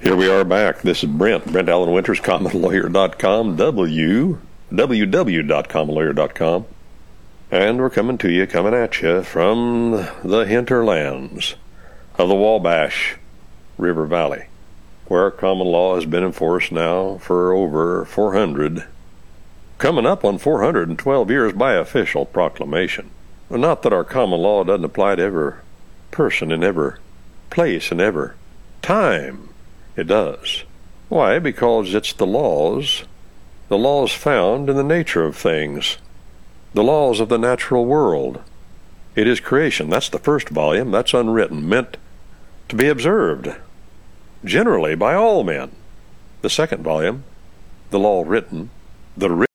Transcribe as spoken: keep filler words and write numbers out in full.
Here we are back. This is Brent, Brent Allen Winters, common lawyer dot com, w, w w dot common lawyer dot com. And we're coming to you, coming at you from the hinterlands of the Wabash River Valley, where common law has been enforced now for over four hundred, coming up on four hundred twelve years by official proclamation. Not that our common law doesn't apply to every person in every place and every time. It does. Why? Because it's the laws, the laws found in the nature of things, the laws of the natural world. It is creation. That's the first volume. That's unwritten, meant to be observed, generally by all men. The second volume, the law written, the